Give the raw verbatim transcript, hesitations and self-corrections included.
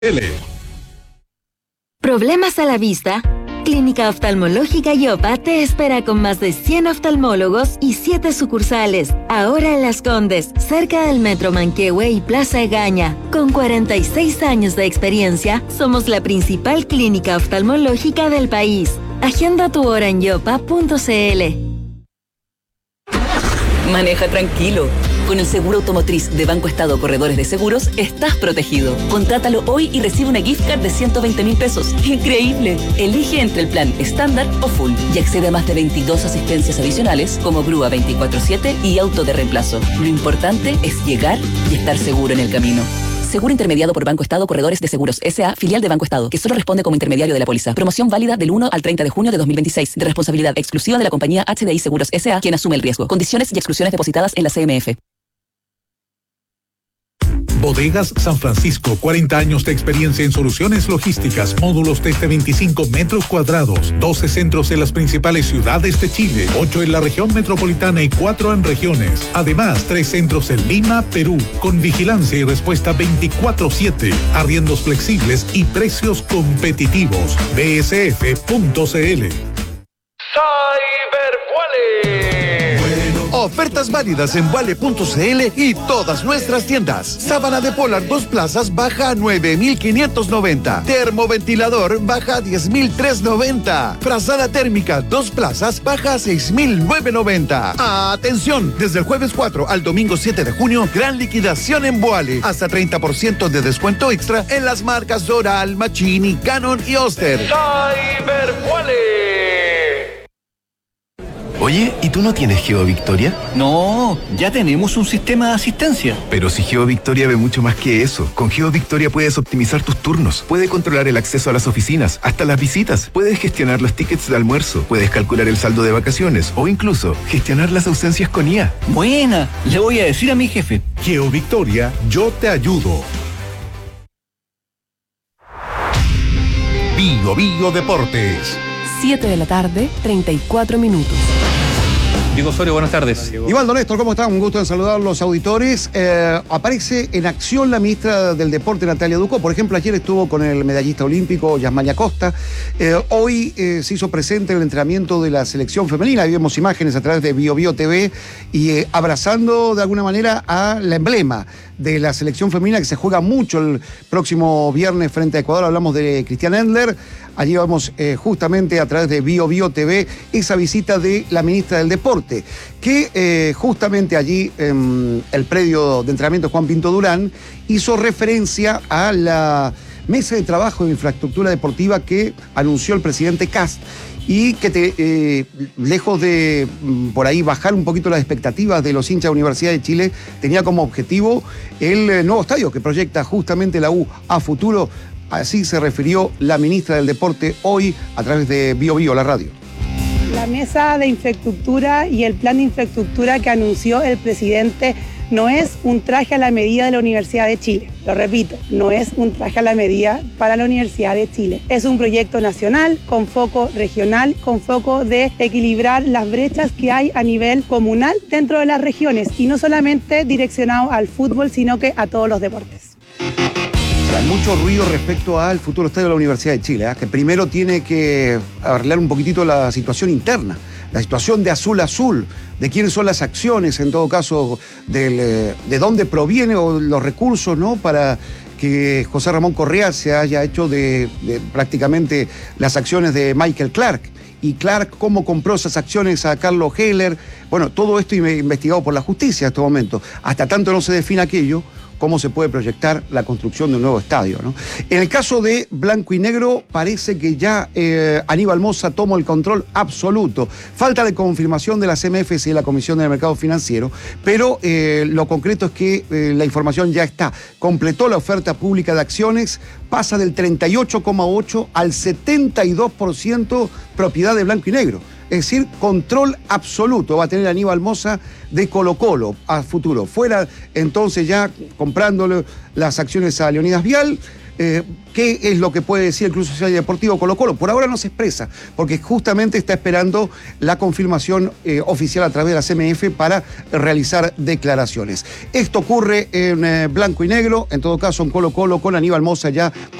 L. ¿Problemas a la vista? Clínica Oftalmológica Yopa te espera con más de cien oftalmólogos y siete sucursales. Ahora en Las Condes, cerca del Metro Manquehue y Plaza Egaña. Con cuarenta y seis años de experiencia, somos la principal clínica oftalmológica del país. Agenda tu hora en yopa punto cl. Maneja tranquilo. Con el seguro automotriz de Banco Estado Corredores de Seguros, estás protegido. Contrátalo hoy y recibe una gift card de ciento veinte mil pesos. ¡Increíble! Elige entre el plan estándar o full y accede a más de veintidós asistencias adicionales como grúa veinticuatro siete y auto de reemplazo. Lo importante es llegar y estar seguro en el camino. Seguro intermediado por Banco Estado Corredores de Seguros S A, filial de Banco Estado, que solo responde como intermediario de la póliza. Promoción válida del uno al treinta de junio de dos mil veintiséis, de responsabilidad exclusiva de la compañía H D I Seguros S A, quien asume el riesgo. Condiciones y exclusiones depositadas en la C M F. Bodegas San Francisco, cuarenta años de experiencia en soluciones logísticas, módulos desde veinticinco metros cuadrados, doce centros en las principales ciudades de Chile, ocho en la región metropolitana y cuatro en regiones. Además, tres centros en Lima, Perú, con vigilancia y respuesta veinticuatro siete, arriendos flexibles y precios competitivos. b s f punto c l. Cybervuale. Ofertas válidas en vuale punto cl y todas nuestras tiendas. Sábana de polar dos plazas baja a nueve mil quinientos noventa. Termoventilador baja a diez mil trescientos noventa. Frazada térmica dos plazas baja a seis mil novecientos noventa. Atención, desde el jueves cuatro al domingo siete de junio, gran liquidación en Vuale. Hasta treinta por ciento de descuento extra en las marcas Doral, Machini, Canon y Oster. Cybervuale. Oye, ¿y tú no tienes GeoVictoria? No, ya tenemos un sistema de asistencia. Pero si GeoVictoria ve mucho más que eso. Con GeoVictoria puedes optimizar tus turnos, puedes controlar el acceso a las oficinas, hasta las visitas, puedes gestionar los tickets de almuerzo, puedes calcular el saldo de vacaciones o incluso gestionar las ausencias con I A. Buena, le voy a decir a mi jefe. GeoVictoria, yo te ayudo. Bio Bio Deportes. siete de la tarde, treinta y cuatro minutos. Diego Osorio, buenas tardes. Ivaldo Néstor, ¿cómo están? Un gusto en saludar a los auditores. Eh, aparece en acción la ministra del Deporte, Natalia Ducó. Por ejemplo, ayer estuvo con el medallista olímpico Yasmani Acosta. Eh, hoy eh, se hizo presente en el entrenamiento de la selección femenina. Ahí vemos imágenes a través de Bio Bio T V y eh, abrazando de alguna manera a la emblema de la selección femenina que se juega mucho el próximo viernes frente a Ecuador. Hablamos de Cristian Endler. Allí vamos eh, justamente a través de Bio Bio T V esa visita de la ministra del Deporte, que eh, justamente allí en el predio de entrenamiento Juan Pinto Durán hizo referencia a la mesa de trabajo de infraestructura deportiva que anunció el presidente Kast y que te, eh, lejos de por ahí bajar un poquito las expectativas de los hinchas de la Universidad de Chile, tenía como objetivo el eh, nuevo estadio que proyecta justamente la U a futuro. Así se refirió la ministra del Deporte hoy a través de Bio Bio, la radio. La mesa de infraestructura y el plan de infraestructura que anunció el presidente no es un traje a la medida de la Universidad de Chile. Lo repito, no es un traje a la medida para la Universidad de Chile. Es un proyecto nacional con foco regional, con foco de equilibrar las brechas que hay a nivel comunal dentro de las regiones y no solamente direccionado al fútbol, sino que a todos los deportes. Hay mucho ruido respecto al futuro estadio de la Universidad de Chile, ¿eh? Que primero tiene que arreglar un poquitito la situación interna, la situación de azul a azul, de quiénes son las acciones, en todo caso, del, de dónde provienen los recursos, ¿no? Para que José Ramón Correa se haya hecho de, de prácticamente las acciones de Michael Clark. Y Clark, cómo compró esas acciones a Carlos Heller. Bueno, todo esto investigado por la justicia en este momento. Hasta tanto no se define aquello, cómo se puede proyectar la construcción de un nuevo estadio, ¿no? En el caso de Blanco y Negro, parece que ya eh, Aníbal Mosa tomó el control absoluto. Falta de confirmación de la C M F y de la Comisión del Mercado Financiero, pero eh, lo concreto es que eh, la información ya está. Completó la oferta pública de acciones, pasa del treinta y ocho coma ocho por ciento al setenta y dos por ciento propiedad de Blanco y Negro. Es decir, control absoluto va a tener Aníbal Mosa de Colo-Colo a futuro. Fuera entonces ya comprándole las acciones a Leonidas Vial, eh, qué es lo que puede decir el Club Social y Deportivo Colo-Colo. Por ahora no se expresa, porque justamente está esperando la confirmación eh, oficial a través de la C M F para realizar declaraciones. Esto ocurre en eh, blanco y negro, en todo caso en Colo-Colo con Aníbal Mosa ya